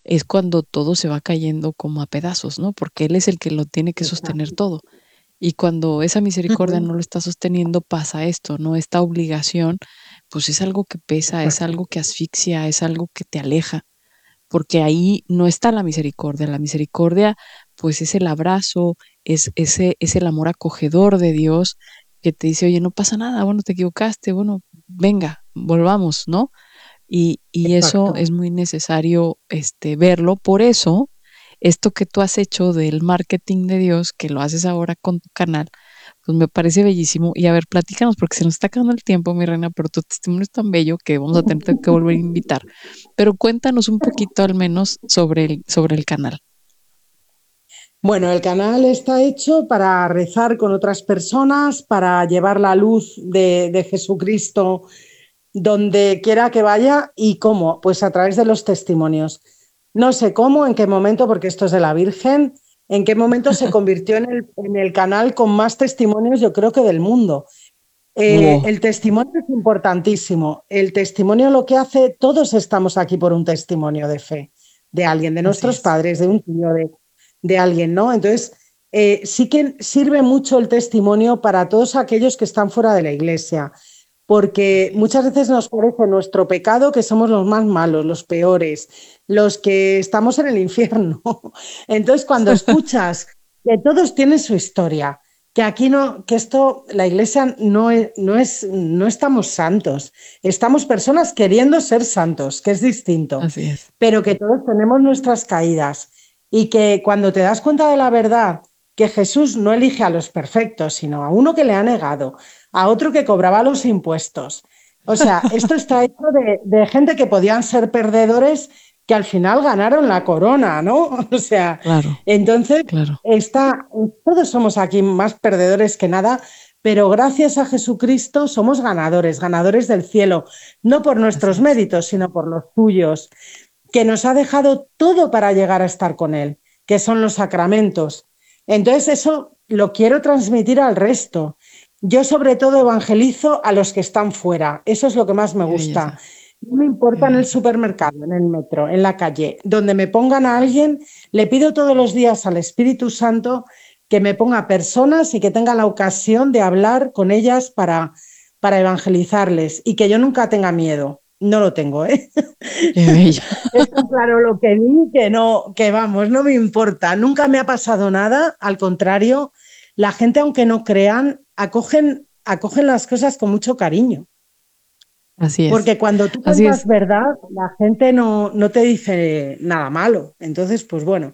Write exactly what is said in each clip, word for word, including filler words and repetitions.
es cuando todo se va cayendo como a pedazos, ¿no? Porque Él es el que lo tiene que sostener Exacto. todo. Y cuando esa misericordia Ujú. no lo está sosteniendo, pasa esto, ¿no? Esta obligación, pues es algo que pesa, es Exacto. algo que asfixia, es algo que te aleja, porque ahí no está la misericordia. La misericordia, pues es el abrazo, es ese, es el amor acogedor de Dios que te dice, oye, no pasa nada, bueno, te equivocaste, bueno, venga, volvamos, ¿no? Y, y eso Exacto. es muy necesario este, verlo. Por eso, esto que tú has hecho del marketing de Dios, que lo haces ahora con tu canal, pues me parece bellísimo. Y a ver, platícanos, porque se nos está acabando el tiempo, mi reina, pero tu testimonio es tan bello que vamos a tener que volver a invitar. Pero cuéntanos un poquito al menos sobre el, sobre el canal. Bueno, el canal está hecho para rezar con otras personas, para llevar la luz de, de Jesucristo donde quiera que vaya. ¿Y cómo? Pues a través de los testimonios. No sé cómo, en qué momento, porque esto es de la Virgen, en qué momento se convirtió en el, en el canal con más testimonios, yo creo que del mundo. Eh, Wow, el testimonio es importantísimo. El testimonio lo que hace, todos estamos aquí por un testimonio de fe, de alguien, de así nuestros es. padres, de un tío, de, de alguien, ¿no? Entonces, eh, sí que sirve mucho el testimonio para todos aquellos que están fuera de la iglesia, porque Así es. muchas veces nos parece nuestro pecado que somos los más malos, los peores, los que estamos en el infierno. Entonces, cuando escuchas que todos tienen su historia, que aquí no, que esto, la iglesia no es, no es, no estamos santos, estamos personas queriendo ser santos, que es distinto, Así es. pero que todos tenemos nuestras caídas y que cuando te das cuenta de la verdad, que Jesús no elige a los perfectos, sino a uno que le ha negado, a otro que cobraba los impuestos. O sea, esto está hecho de, de gente que podían ser perdedores que al final ganaron la corona, ¿no? O sea, Claro, entonces claro. está, todos somos aquí más perdedores que nada, pero gracias a Jesucristo somos ganadores, ganadores del cielo, no por Así nuestros es. méritos, sino por los suyos, que nos ha dejado todo para llegar a estar con Él, que son los sacramentos. Entonces eso lo quiero transmitir al resto. Yo sobre todo evangelizo a los que están fuera, eso es lo que más me Qué gusta. belleza, No me qué importa en el belleza. supermercado, en el metro, en la calle, donde me pongan a alguien, le pido todos los días al Espíritu Santo que me ponga personas y que tenga la ocasión de hablar con ellas para, para evangelizarles y que yo nunca tenga miedo. No lo tengo, ¿eh? Qué bella. Está claro lo que di, que no, que vamos, no me importa. Nunca me ha pasado nada, al contrario, la gente, aunque no crean, acogen, acogen las cosas con mucho cariño. Así es. Porque cuando tú Así cuentas es. verdad, la gente no, no te dice nada malo. Entonces, pues bueno,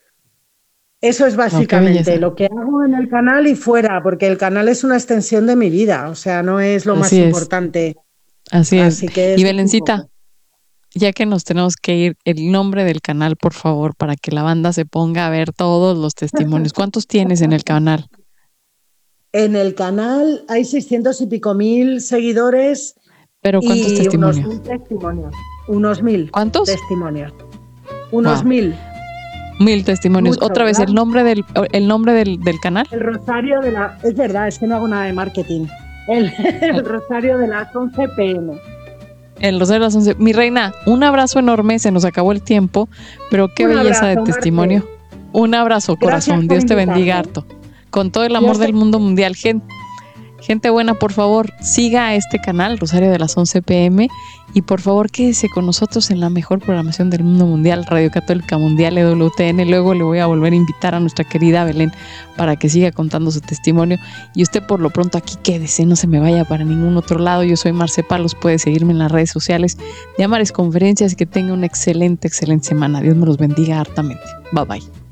eso es No, qué básicamente belleza. lo que hago en el canal y fuera, porque el canal es una extensión de mi vida, o sea, no es lo más Así es. importante. Así es. Así que Y eso es un Belencita, poco. ya que nos tenemos que ir, el nombre del canal, por favor, para que la banda se ponga a ver todos los testimonios. ¿Cuántos tienes en el canal? En el canal hay seiscientos y pico mil seguidores Pero ¿cuántos y unos testimonios? mil testimonios. Unos mil ¿Cuántos? testimonios. Unos Wow. mil. Mil testimonios. Mucho, Otra vez, ¿verdad? el nombre del, el nombre del, del canal. El rosario de la... Es verdad, es que no hago nada de marketing. El, el rosario de las once pe eme. El Rosario de las Once. Mi reina, un abrazo enorme, se nos acabó el tiempo, pero qué Un belleza de abrazo, Marte. testimonio. Un abrazo, Gracias corazón. por Dios te bendiga invitarme. harto. Con todo el amor Dios te... del mundo mundial. Gente, gente buena, por favor, siga este canal, Rosario de las Once pe eme, y por favor quédese con nosotros en la mejor programación del mundo mundial, Radio Católica Mundial, E W T N. Luego le voy a volver a invitar a nuestra querida Belén para que siga contando su testimonio. Y usted por lo pronto aquí quédese, no se me vaya para ningún otro lado. Yo soy Marce Palos, puede seguirme en las redes sociales de Amares Conferencias y que tenga una excelente, excelente semana. Dios me los bendiga hartamente. Bye bye.